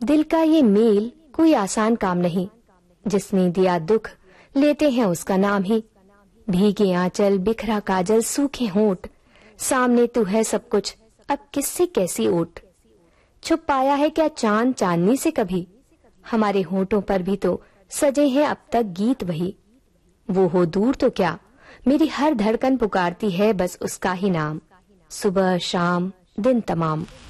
दिल का ये मेल कोई आसान काम नहीं, जिसने दिया दुख लेते हैं उसका नाम ही। भीगे आंचल, बिखरा काजल, सूखे होंठ, सामने तू है सब कुछ, अब किससे कैसी ओट। छुप पाया है क्या चांद चांदनी से कभी, हमारे होंठों पर भी तो सजे हैं अब तक गीत वही। वो हो दूर तो क्या, मेरी हर धड़कन पुकारती है बस उसका ही नाम, सुबह शाम दिन तमाम।